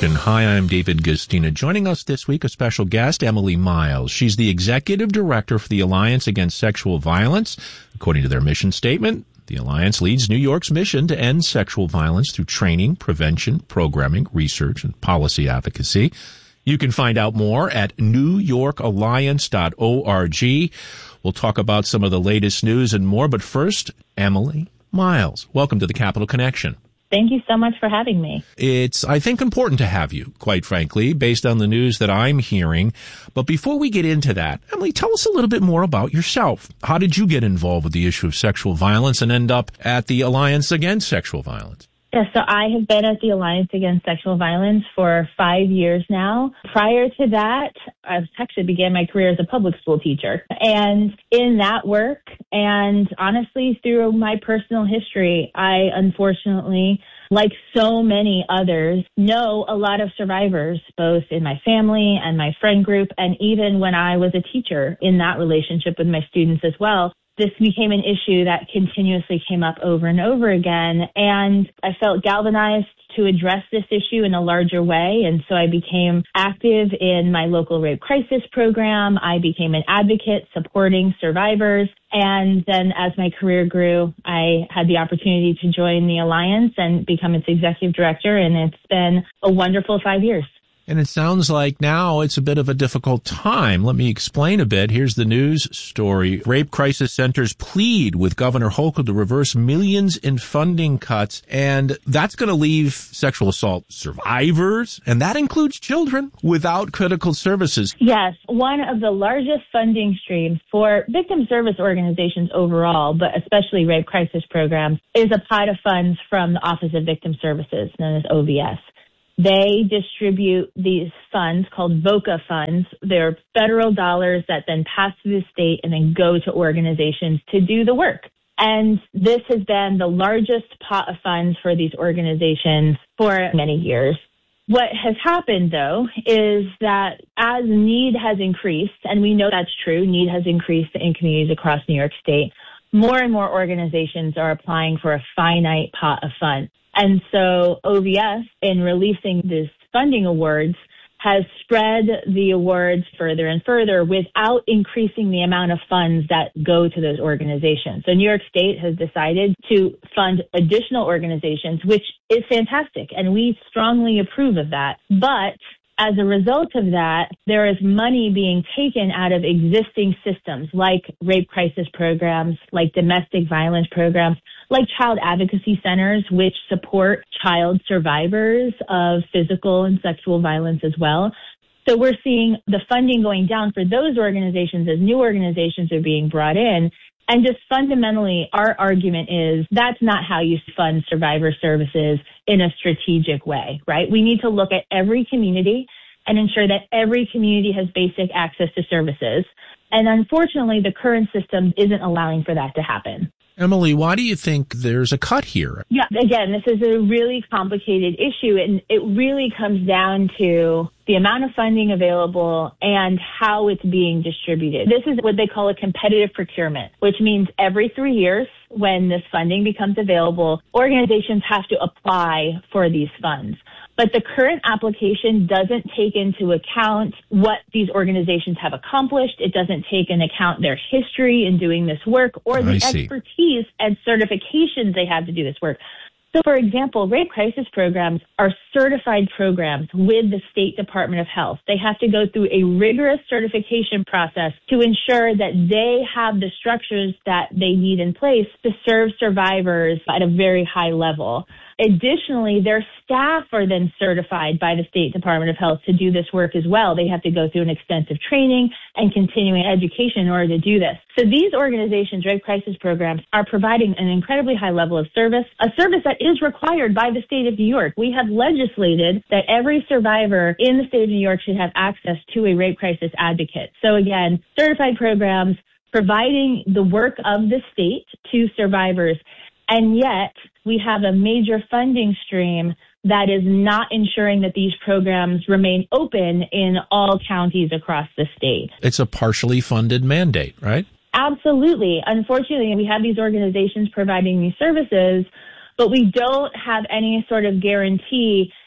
And hi, I'm David Gustina. Joining us this week, a special guest, Emily Miles. She's the Executive Director for the Alliance Against Sexual Violence. According to their mission statement, the Alliance leads New York's mission to end sexual violence through training, prevention, programming, research, and policy advocacy. You can find out more at newyorkalliance.org. We'll talk about some of the latest news and more, but first, Emily Miles. Welcome to the Capital Connection. Thank you so much for having me. It's, I think, important to have you, quite frankly, based on the news that I'm hearing. But before we get into that, Emily, tell us a little bit more about yourself. How did you get involved with the issue of sexual violence and end up at the Alliance Against Sexual Violence? Yeah, so I have been at the Alliance Against Sexual Violence for 5 years now. Prior to that, I actually began my career as a public school teacher. And in that work, and honestly, through my personal history, I unfortunately, like so many others, know a lot of survivors, both in my family and my friend group, and even when I was a teacher in that relationship with my students as well. This became an issue that continuously came up over and over again, and I felt galvanized to address this issue in a larger way, and so I became active in my local rape crisis program. I became an advocate supporting survivors, and then as my career grew, I had the opportunity to join the Alliance and become its executive director, and it's been a wonderful 5 years. And it sounds like now it's a bit of a difficult time. Let me explain a bit. Here's the news story. Rape crisis centers plead with Governor Hochul to reverse millions in funding cuts. And that's going to leave sexual assault survivors, and that includes children, without critical services. Yes, one of the largest funding streams for victim service organizations overall, but especially rape crisis programs, is a pot of funds from the Office of Victim Services, known as OVS. They distribute these funds called VOCA funds. They're federal dollars that then pass through the state and then go to organizations to do the work. And this has been the largest pot of funds for these organizations for many years. What has happened, though, is that as need has increased, and we know that's true, need has increased in communities across New York State, more and more organizations are applying for a finite pot of funds. And so OVS, in releasing these funding awards, has spread the awards further and further without increasing the amount of funds that go to those organizations. So New York State has decided to fund additional organizations, which is fantastic, and we strongly approve of that. But as a result of that, there is money being taken out of existing systems like rape crisis programs, like domestic violence programs, like child advocacy centers, which support child survivors of physical and sexual violence as well. So we're seeing the funding going down for those organizations as new organizations are being brought in. And just fundamentally, our argument is that's not how you fund survivor services in a strategic way, right? We need to look at every community and ensure that every community has basic access to services. And unfortunately, the current system isn't allowing for that to happen. Emily, why do you think there's a cut here? Yeah, again, this is a really complicated issue, and it really comes down to the amount of funding available and how it's being distributed. This is what they call a competitive procurement, which means every 3 years when this funding becomes available, organizations have to apply for these funds. But the current application doesn't take into account what these organizations have accomplished. It doesn't take into account their history in doing this work or the expertise and certifications they have to do this work. So, for example, rape crisis programs are certified programs with the State Department of Health. They have to go through a rigorous certification process to ensure that they have the structures that they need in place to serve survivors at a very high level. Additionally, their staff are then certified by the State Department of Health to do this work as well. They have to go through an extensive training and continuing education in order to do this. So these organizations, rape crisis programs, are providing an incredibly high level of service, a service that is required by the state of New York. We have legislated that every survivor in the state of New York should have access to a rape crisis advocate. So again, certified programs providing the work of the state to survivors. And yet we have a major funding stream that is not ensuring that these programs remain open in all counties across the state. It's a partially funded mandate, right? Absolutely. Unfortunately, we have these organizations providing these services, but we don't have any sort of guarantee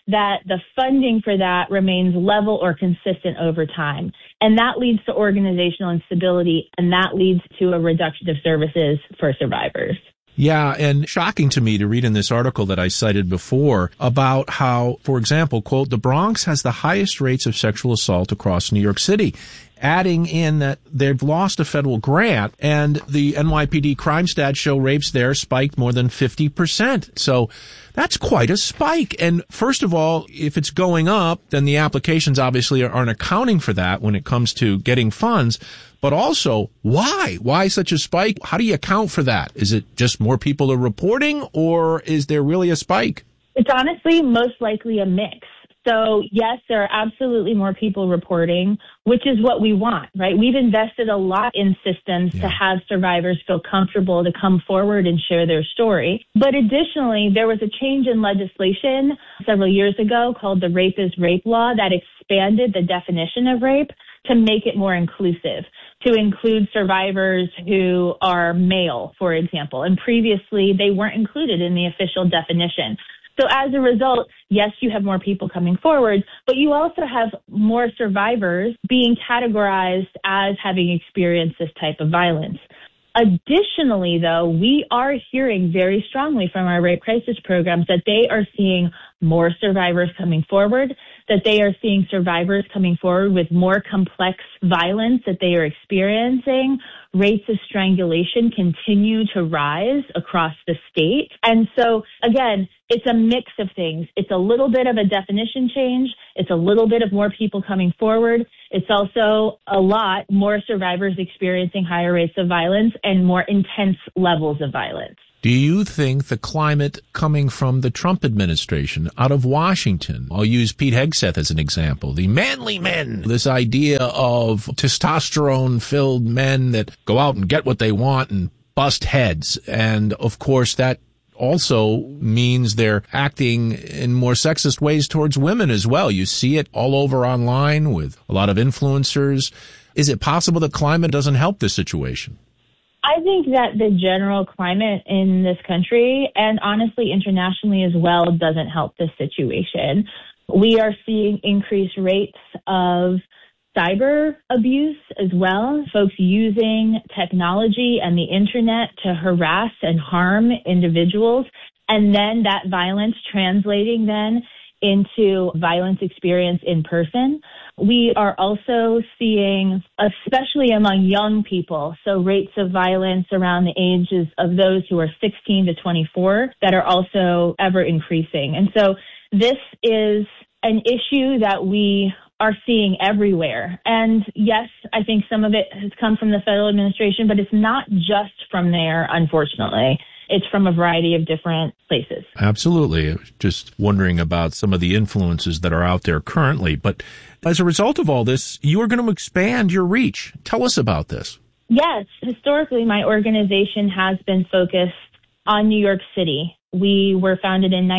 that the funding for that remains level or consistent over time. And that leads to organizational instability, and that leads to a reduction of services for survivors. Yeah, and shocking to me to read in this article that I cited before about how, for example, quote, the Bronx has the highest rates of sexual assault across New York City, adding in that they've lost a federal grant, and the NYPD crime stats show rapes there spiked more than 50%. So that's quite a spike. And first of all, if it's going up, then the applications obviously aren't accounting for that when it comes to getting funds. But also, why? Why such a spike? How do you account for that? Is it just more people are reporting, or is there really a spike? It's honestly most likely a mix. So yes, there are absolutely more people reporting, which is what we want, right? We've invested a lot in systems to have survivors feel comfortable to come forward and share their story. But additionally, there was a change in legislation several years ago called the Rape is Rape Law that expanded the definition of rape to make it more inclusive, to include survivors who are male, for example. And previously, they weren't included in the official definition. So as a result, yes, you have more people coming forward, but you also have more survivors being categorized as having experienced this type of violence. Additionally, though, we are hearing very strongly from our rape crisis programs that they are seeing more survivors coming forward, that they are seeing survivors coming forward with more complex violence that they are experiencing. Rates of strangulation continue to rise across the state. And so, again, it's a mix of things. It's a little bit of a definition change. It's a little bit of more people coming forward. It's also a lot more survivors experiencing higher rates of violence and more intense levels of violence. Do you think the climate coming from the Trump administration out of Washington, I'll use Pete Hegseth as an example, the manly men, this idea of testosterone-filled men that go out and get what they want and bust heads, and of course that also means they're acting in more sexist ways towards women as well. You see it all over online with a lot of influencers. Is it possible that climate doesn't help this situation? I think that the general climate in this country, and honestly internationally as well, doesn't help this situation. We are seeing increased rates of cyber abuse as well, folks using technology and the internet to harass and harm individuals, and then that violence translating then into violence experience in person. We are also seeing, especially among young people, so rates of violence around the ages of those who are 16 to 24 that are also ever increasing. And so this is an issue that we are seeing everywhere. And yes, I think some of it has come from the federal administration, but it's not just from there, unfortunately. It's from a variety of different places. Absolutely. Just wondering about some of the influences that are out there currently. But as a result of all this, you are going to expand your reach. Tell us about this. Yes. Historically, my organization has been focused on New York City. We were founded in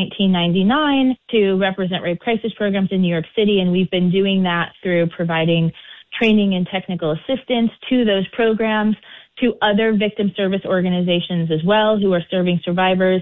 1999 to represent rape crisis programs in New York City, and we've been doing that through providing training and technical assistance to those programs, to other victim service organizations as well who are serving survivors.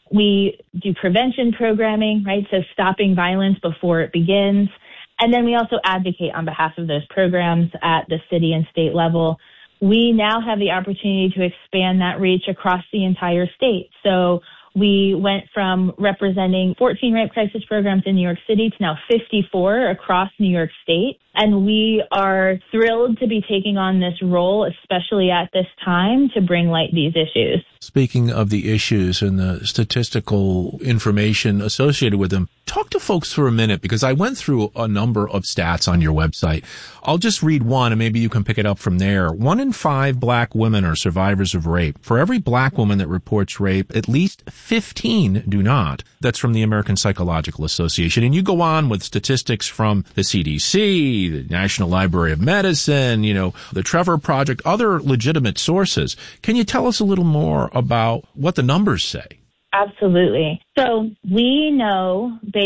We do prevention programming, right? So stopping violence before it begins. And then we also advocate on behalf of those programs at the city and state level. We now have the opportunity to expand that reach across the entire state. So we went from representing 14 rape crisis programs in New York City to now 54 across New York State. And we are thrilled to be taking on this role, especially at this time, to bring light to these issues. Speaking of the issues and the statistical information associated with them, talk to folks for a minute, because I went through a number of stats on your website. I'll just read one and maybe you can pick it up from there. 1 in 5 black women are survivors of rape. For every black woman that reports rape, at least 15 do not. That's from the American Psychological Association. And you go on with statistics from the CDC, the National Library of Medicine, the Trevor Project, other legitimate sources. Can you tell us a little more about what the numbers say? Absolutely. So we know, based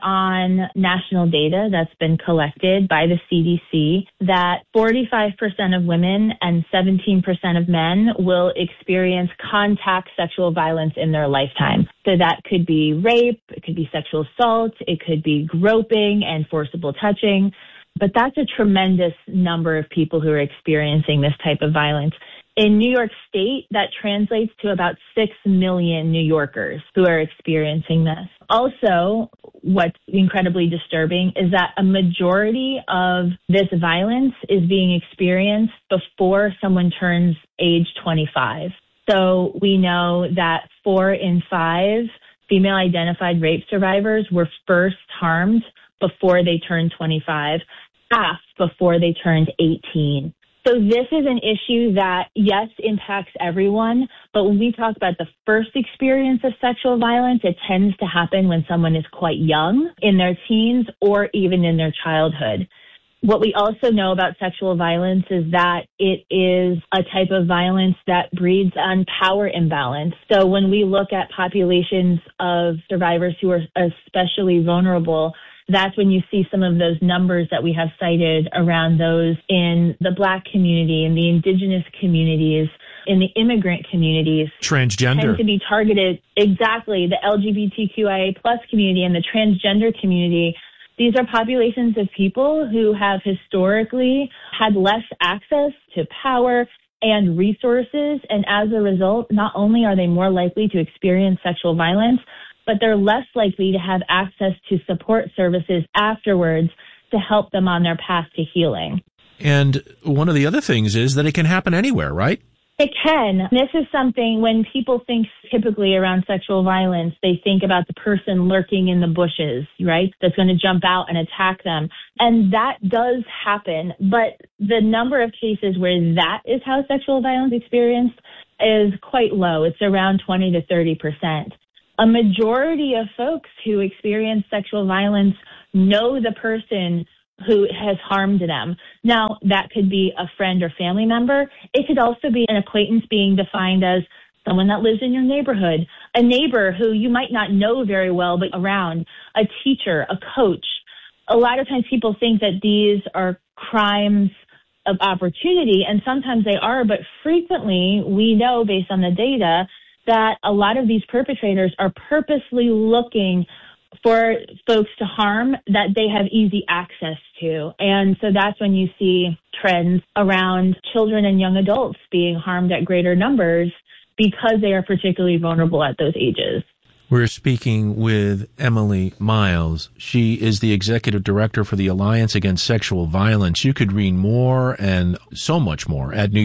on national data that's been collected by the CDC that 45% of women and 17% of men will experience contact sexual violence in their lifetime. So that could be rape, it could be sexual assault, it could be groping and forcible touching. But that's a tremendous number of people who are experiencing this type of violence. In New York State, that translates to about 6 million New Yorkers who are experiencing this. Also, what's incredibly disturbing is that a majority of this violence is being experienced before someone turns age 25. So we know that 4 in 5 female-identified rape survivors were first harmed before they turned 25, half before they turned 18. So this is an issue that, yes, impacts everyone, but when we talk about the first experience of sexual violence, it tends to happen when someone is quite young, in their teens, or even in their childhood. What we also know about sexual violence is that it is a type of violence that breeds on power imbalance. So when we look at populations of survivors who are especially vulnerable, that's when you see some of those numbers that we have cited around those in the Black community, in the Indigenous communities, in the immigrant communities. Transgender. Tend to be targeted, exactly, the LGBTQIA plus community and the transgender community. These are populations of people who have historically had less access to power and resources, and as a result, not only are they more likely to experience sexual violence, but they're less likely to have access to support services afterwards to help them on their path to healing. And one of the other things is that it can happen anywhere, right? It can. This is something when people think typically around sexual violence, they think about the person lurking in the bushes, right? That's going to jump out and attack them. And that does happen. But the number of cases where that is how sexual violence is experienced is quite low. It's around 20 to 30%. A majority of folks who experience sexual violence know the person who has harmed them. Now, that could be a friend or family member. It could also be an acquaintance being defined as someone that lives in your neighborhood, a neighbor who you might not know very well, but around, a teacher, a coach. A lot of times people think that these are crimes of opportunity, and sometimes they are, but frequently we know based on the data that a lot of these perpetrators are purposely looking for folks to harm that they have easy access to. And so that's when you see trends around children and young adults being harmed at greater numbers because they are particularly vulnerable at those ages. We're speaking with Emily Miles. She is the executive director for the Alliance Against Sexual Violence. You could read more and so much more at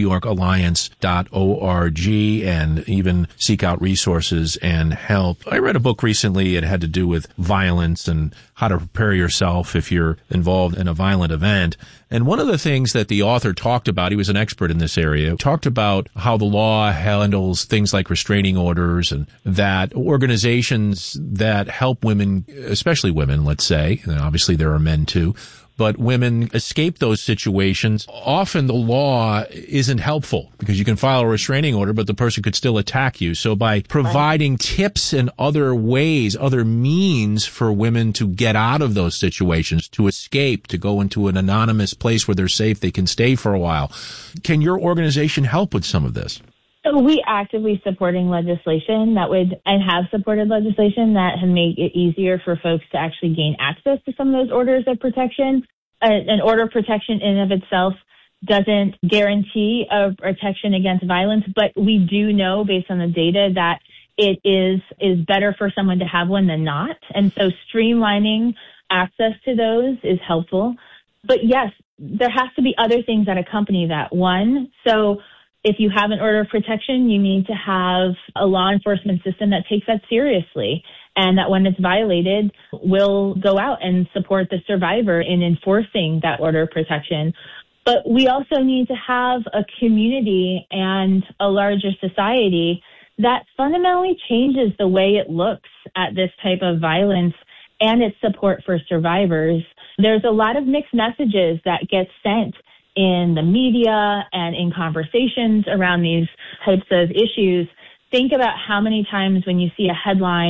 NewYorkAlliance.org and even seek out resources and help. I read a book recently. It had to do with violence and how to prepare yourself if you're involved in a violent event. And one of the things that the author talked about, he was an expert in this area, talked about how the law handles things like restraining orders and that organizations that help women, especially women, let's say, and obviously there are men too, but women escape those situations. Often the law isn't helpful because you can file a restraining order, but the person could still attack you. So by providing tips and other ways, other means for women to get out of those situations, to escape, to go into an anonymous place where they're safe, they can stay for a while. Can your organization help with some of this? So we actively supporting legislation that would, and have supported legislation that can make it easier for folks to actually gain access to some of those orders of protection. An order of protection in and of itself doesn't guarantee a protection against violence, but we do know based on the data that it is better for someone to have one than not. And so streamlining access to those is helpful. But yes, there has to be other things that accompany that. One, so if you have an order of protection, you need to have a law enforcement system that takes that seriously and that when it's violated will go out and support the survivor in enforcing that order of protection. But we also need to have a community and a larger society that fundamentally changes the way it looks at this type of violence and its support for survivors. There's a lot of mixed messages that get sent in the media and in conversations around these types of issues. Think about how many times when you see a headline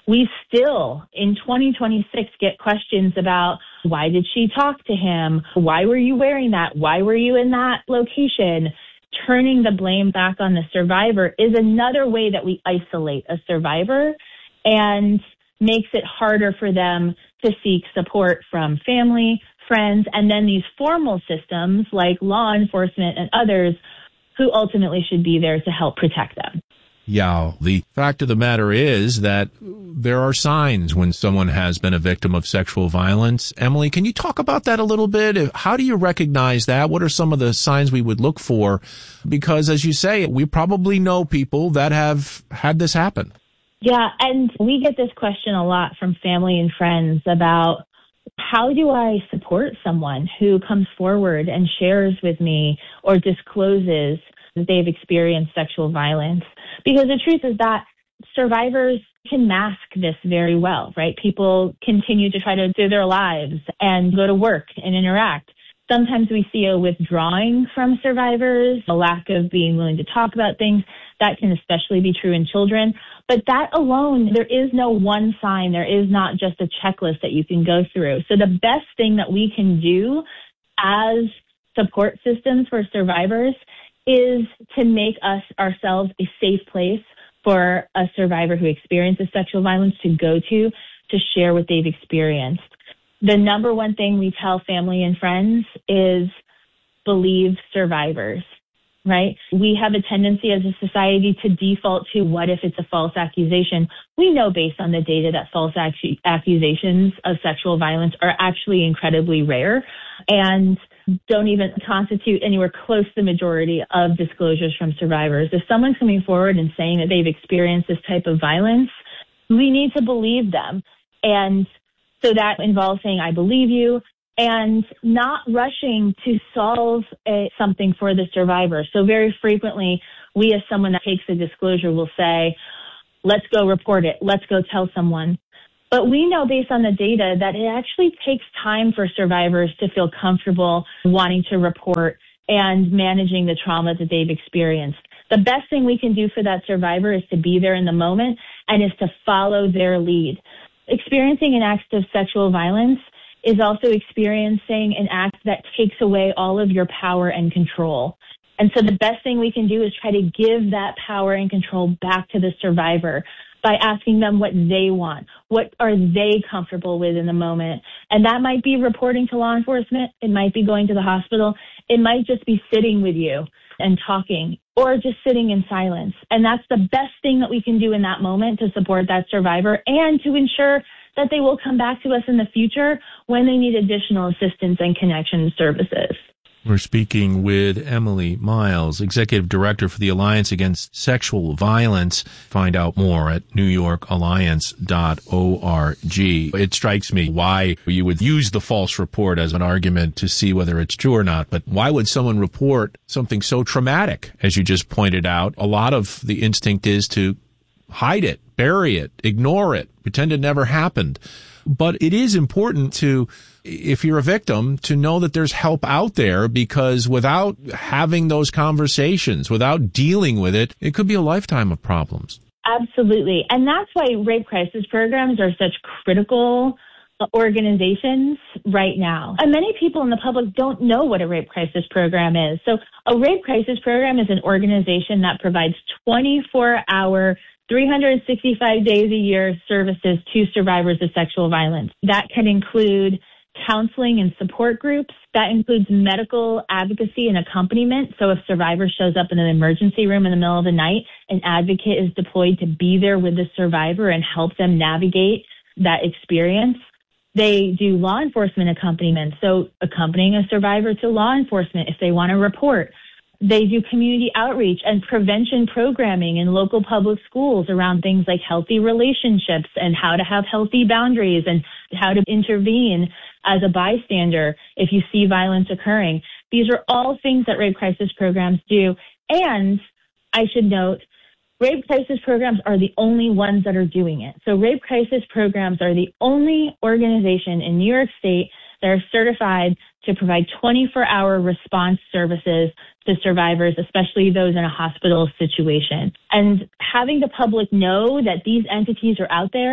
we still, in 2026, get questions about, why did she talk to him? Why were you wearing that? Why were you in that location? Turning the blame back on the survivor is another way that we isolate a survivor and makes it harder for them to seek support from family, friends, and then these formal systems like law enforcement and others who ultimately should be there to help protect them. Yeah, the fact of the matter is that there are signs when someone has been a victim of sexual violence. Emily, can you talk about that a little bit? How do you recognize that? What are some of the signs we would look for? Because, as you say, we probably know people that have had this happen. Yeah, and we get this question a lot from family and friends about, how do I support someone who comes forward and shares with me or discloses that they've experienced sexual violence? Because the truth is that survivors can mask this very well, right? People continue to try to do their lives and go to work and interact. Sometimes we see a withdrawing from survivors, a lack of being willing to talk about things. That can especially be true in children. But that alone, there is no one sign. There is not just a checklist that you can go through. So the best thing that we can do as support systems for survivors is to make ourselves a safe place for a survivor who experiences sexual violence to go to share what they've experienced. The number one thing we tell family and friends is believe survivors, right? We have a tendency as a society to default to, what if it's a false accusation? We know based on the data that false accusations of sexual violence are actually incredibly rare and don't even constitute anywhere close to the majority of disclosures from survivors. If someone's coming forward and saying that they've experienced this type of violence, we need to believe them. And so that involves saying, I believe you, and not rushing to solve something for the survivor. So very frequently, we as someone that takes a disclosure will say, let's go report it. Let's go tell someone. But we know based on the data that it actually takes time for survivors to feel comfortable wanting to report and managing the trauma that they've experienced. The best thing we can do for that survivor is to be there in the moment and is to follow their lead. Experiencing an act of sexual violence is also experiencing an act that takes away all of your power and control. And so the best thing we can do is try to give that power and control back to the survivor by asking them what they want. What are they comfortable with in the moment? And that might be reporting to law enforcement. It might be going to the hospital. It might just be sitting with you and talking, or just sitting in silence. And that's the best thing that we can do in that moment to support that survivor and to ensure that they will come back to us in the future when they need additional assistance and connection services. We're speaking with Emily Miles, Executive Director for the Alliance Against Sexual Violence. Find out more at newyorkalliance.org. It strikes me why you would use the false report as an argument to see whether it's true or not. But why would someone report something so traumatic? As you just pointed out, a lot of the instinct is to hide it, bury it, ignore it, pretend it never happened. But it is important to, if you're a victim, to know that there's help out there, because without having those conversations, without dealing with it, it could be a lifetime of problems. Absolutely. And that's why rape crisis programs are such critical organizations right now. And many people in the public don't know what a rape crisis program is. So a rape crisis program is an organization that provides 24-hour 365 days a year services to survivors of sexual violence. That can include counseling and support groups. That includes medical advocacy and accompaniment. So if a survivor shows up in an emergency room in the middle of the night, an advocate is deployed to be there with the survivor and help them navigate that experience. They do law enforcement accompaniment, so accompanying a survivor to law enforcement if they want to report. They do community outreach and prevention programming in local public schools around things like healthy relationships and how to have healthy boundaries and how to intervene as a bystander if you see violence occurring. These are all things that rape crisis programs do. And I should note, rape crisis programs are the only ones that are doing it. So rape crisis programs are the only organization in New York State that are certified to provide 24-hour response services to survivors, especially those in a hospital situation. And having the public know that these entities are out there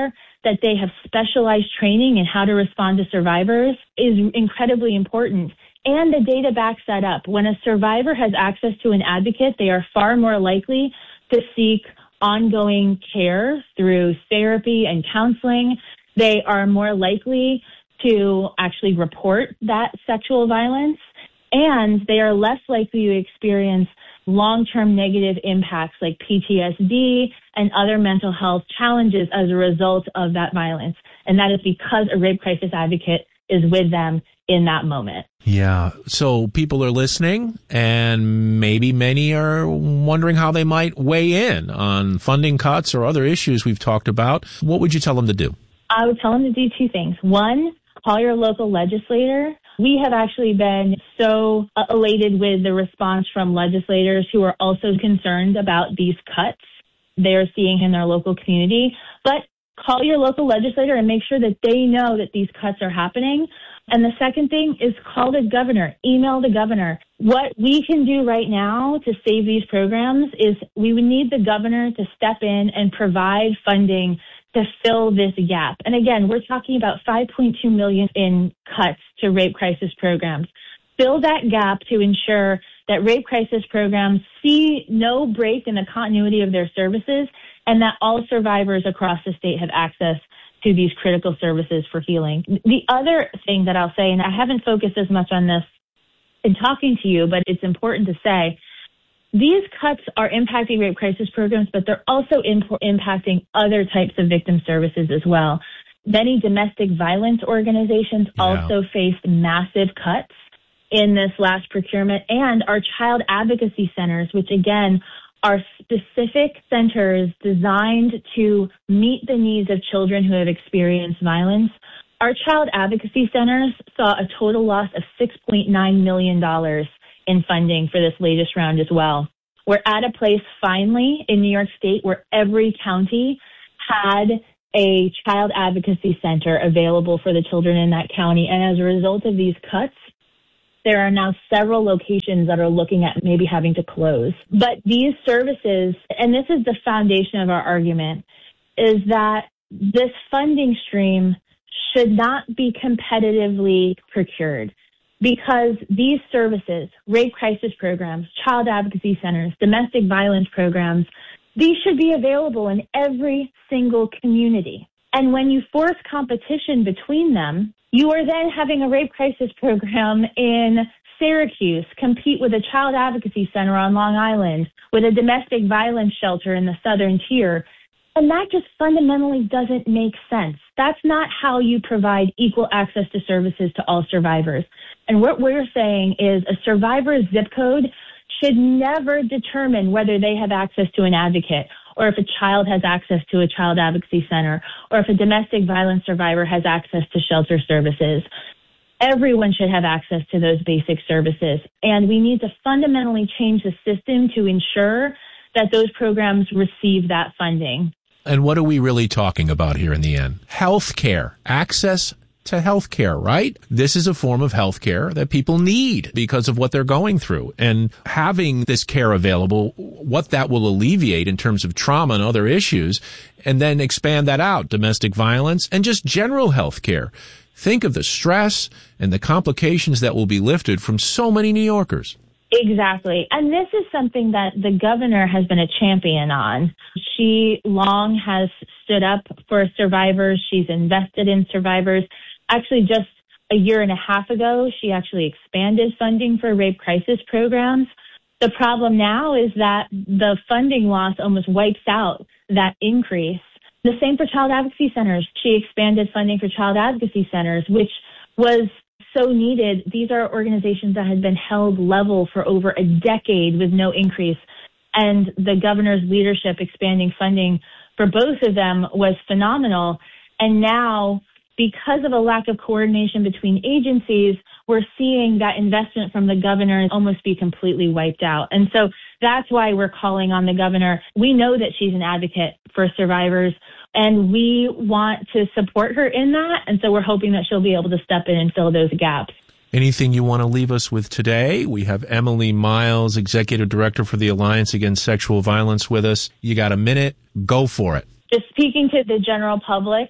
that they have specialized training in how to respond to survivors is incredibly important. And the data backs that up. When a survivor has access to an advocate, they are far more likely to seek ongoing care through therapy and counseling. They are more likely to actually report that sexual violence, and they are less likely to experience long-term negative impacts like PTSD and other mental health challenges as a result of that violence. And that is because a rape crisis advocate is with them in that moment. Yeah. So people are listening, and maybe many are wondering how they might weigh in on funding cuts or other issues we've talked about. What would you tell them to do? I would tell them to do two things. One, call your local legislator. We have actually been so elated with the response from legislators who are also concerned about these cuts they're seeing in their local community. But call your local legislator and make sure that they know that these cuts are happening. And the second thing is call the governor, email the governor. What we can do right now to save these programs is we would need the governor to step in and provide funding to fill this gap. And again, we're talking about $5.2 million in cuts to rape crisis programs. Fill that gap to ensure that rape crisis programs see no break in the continuity of their services and that all survivors across the state have access to these critical services for healing. The other thing that I'll say, and I haven't focused as much on this in talking to you, but it's important to say, these cuts are impacting rape crisis programs, but they're also impacting other types of victim services as well. Many domestic violence organizations also faced massive cuts in this last procurement, and our child advocacy centers, which again are specific centers designed to meet the needs of children who have experienced violence. Our child advocacy centers saw a total loss of $6.9 million in funding for this latest round as well. We're at a place finally in New York State where every county had a child advocacy center available for the children in that county. And as a result of these cuts, there are now several locations that are looking at maybe having to close. But these services, and this is the foundation of our argument, is that this funding stream should not be competitively procured because these services, rape crisis programs, child advocacy centers, domestic violence programs, these should be available in every single community. And when you force competition between them, you are then having a rape crisis program in Syracuse compete with a child advocacy center on Long Island, with a domestic violence shelter in the southern tier. And that just fundamentally doesn't make sense. That's not how you provide equal access to services to all survivors. And what we're saying is a survivor's zip code should never determine whether they have access to an advocate, or if a child has access to a child advocacy center, or if a domestic violence survivor has access to shelter services. Everyone should have access to those basic services. And we need to fundamentally change the system to ensure that those programs receive that funding. And what are we really talking about here in the end? Healthcare, access to healthcare, right? This is a form of healthcare that people need because of what they're going through. And having this care available, what that will alleviate in terms of trauma and other issues, and then expand that out, domestic violence and just general healthcare. Think of the stress and the complications that will be lifted from so many New Yorkers. Exactly. And this is something that the governor has been a champion on. She long has stood up for survivors. She's invested in survivors. Actually, just a year and a half ago, she actually expanded funding for rape crisis programs. The problem now is that the funding loss almost wipes out that increase. The same for child advocacy centers. She expanded funding for child advocacy centers, which was so needed. These are organizations that had been held level for over a decade with no increase. And the governor's leadership expanding funding for both of them was phenomenal. And now, because of a lack of coordination between agencies, we're seeing that investment from the governor almost be completely wiped out. And so that's why we're calling on the governor. We know that she's an advocate for survivors, and we want to support her in that. And so we're hoping that she'll be able to step in and fill those gaps. Anything you want to leave us with today? We have Emily Miles, Executive Director for the Alliance Against Sexual Violence, with us. You got a minute? Go for it. Just speaking to the general public,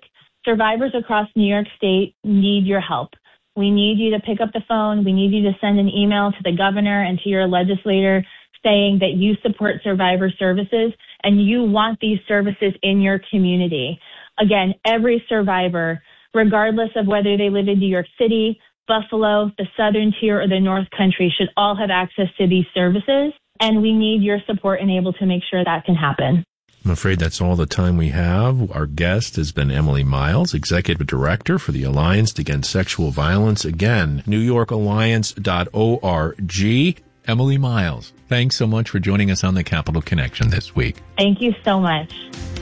survivors across New York State need your help. We need you to pick up the phone. We need you to send an email to the governor and to your legislator saying that you support survivor services and you want these services in your community. Again, every survivor, regardless of whether they live in New York City, Buffalo, the Southern Tier, or the North Country, should all have access to these services. And we need your support and able to make sure that can happen. I'm afraid that's all the time we have. Our guest has been Emily Miles, Executive Director for the Alliance Against Sexual Violence. Again, NewYorkAlliance.org. Emily Miles, thanks so much for joining us on the Capital Connection this week. Thank you so much.